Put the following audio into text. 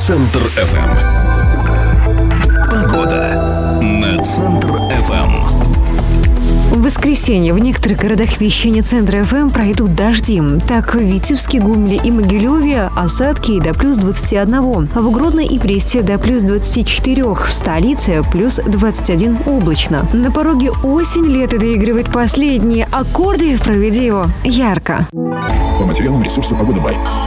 Центр FM. Погода на Центр FM. В воскресенье в некоторых городах вещания Центра ФМ пройдут дожди. Так, в Витебске, Гомеле и Могилеве осадки до плюс 21, а в Гродно и Бресте до плюс 24, в столице плюс 21 облачно. На пороге осень, лето доигрывает последние аккорды, проведи его ярко. По материалам ресурса «Погода Бай».